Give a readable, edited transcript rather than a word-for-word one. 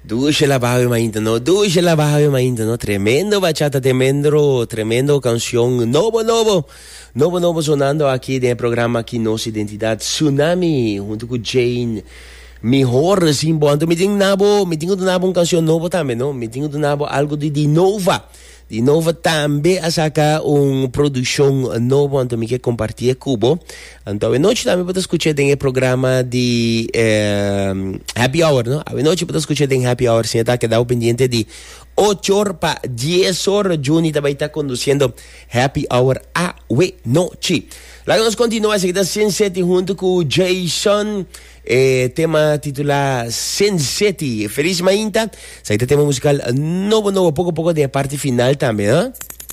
Duce la baja mainta, ¿no? Duce la baja mainta, ¿no? Tremendo bachata, tremendo canción. Novo sonando aqui no programa aqui Nossa Identidade Tsunami, junto com Jane. Mejor, assim, bom. Então, me tenho uma canção nova também, não? Me tenho algo de nova. De novo também a sacar uma produção nova, então me quer compartilhar cubo. Então a noite também pode escutar o programa de Happy Hour, não? A noite pode escutar em Happy Hour, sem estar quedado pendiente de 8 horas para 10 horas. Juni também está conduzindo Happy Hour a noite. Lá nós continuamos a seguir Senseti junto com Jason. Tema titular Senseti. Feliz Mainta. Saída tema musical novo, pouco de parte final também, hein?